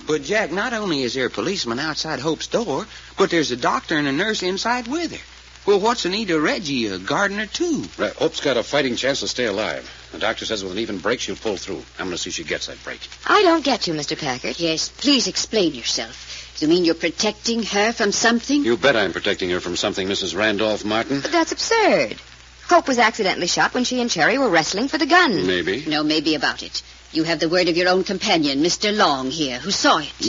But, Jack, not only is there a policeman outside Hope's door, but there's a doctor and a nurse inside with her. Well, what's the need of Reggie, a gardener, too? Right. Hope's got a fighting chance to stay alive. The doctor says with an even break, she'll pull through. I'm going to see she gets that break. I don't get you, Mr. Packard. Yes, please explain yourself. You mean you're protecting her from something? You bet I'm protecting her from something, Mrs. Randolph Martin. But that's absurd. Hope was accidentally shot when she and Cherry were wrestling for the gun. Maybe. No, maybe about it. You have the word of your own companion, Mr. Long, here, who saw it.